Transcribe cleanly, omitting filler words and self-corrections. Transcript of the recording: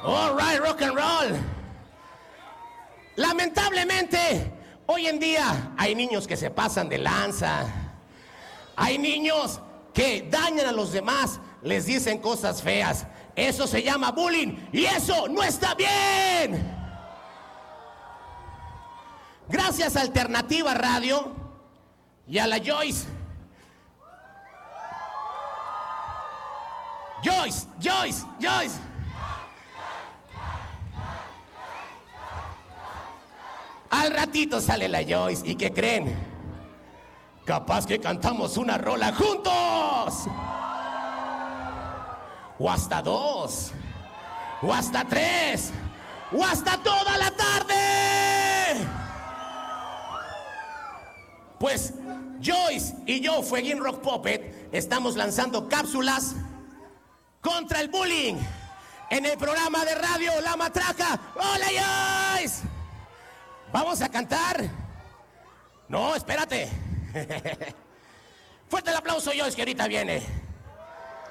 All right, rock and roll. Lamentablemente, hoy en día hay niños que se pasan de lanza. Hay niños que dañan a los demás, les dicen cosas feas. Eso se llama bullying y eso no está bien. Gracias a Alternativa Radio y a la Joyce. Joyce. Al ratito sale la Joyce. ¿Y qué creen? Capaz que cantamos una rola juntos. O hasta 2. O hasta 3. O hasta toda la tarde. Pues Joyce y yo, Fueguín Rock Puppet, estamos lanzando cápsulas contra el bullying en el programa de radio La Matraca. ¡Hola, Joyce! ¿Vamos a cantar? No, espérate. Fuerte el aplauso, Joyce, que ahorita viene.